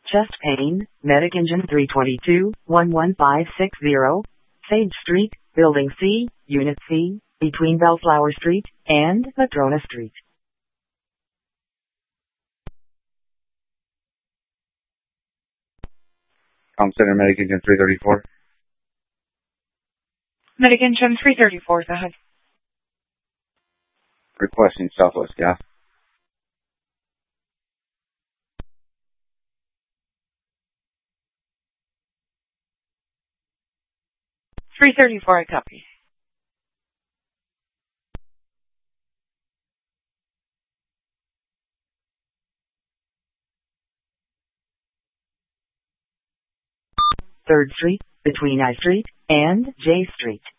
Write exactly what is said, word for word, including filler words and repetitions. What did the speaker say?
Chest pain, Medic Engine three twenty-two, one one five six zero, Sage Street, Building C, Unit C, between Bellflower Street and Madrona Street. Com Center, Medic Engine three thirty-four. Medic Engine three thirty-four, go ahead. Requesting Southwest gas. three thirty-four, I copy. third Street, between I Street and J Street.